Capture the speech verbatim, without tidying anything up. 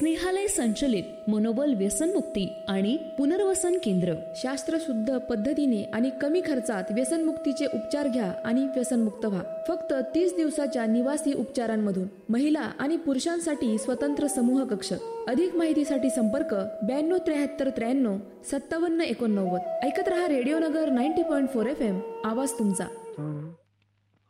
स्नेहालय संचलित मनोबल व्यसनमुक्ती आणि पुनर्वसन केंद्र. शास्त्रशुद्ध पद्धतीने आणि कमी खर्चात व्यसनमुक्तीचे उपचार घ्या आणि व्यसनमुक्त व्हा. फक्त तीस दिवसाच्या निवासी उपचारांमधून. महिला आणि पुरुषांसाठी स्वतंत्र समूह कक्ष. अधिक माहितीसाठी संपर्क ब्याण्णव त्र्याहत्तर त्र्याण्णव सत्तावन्न एकोणनव्वद. ऐकत रहा रेडिओ नगर ninety point four F M. आवाज तुमचा.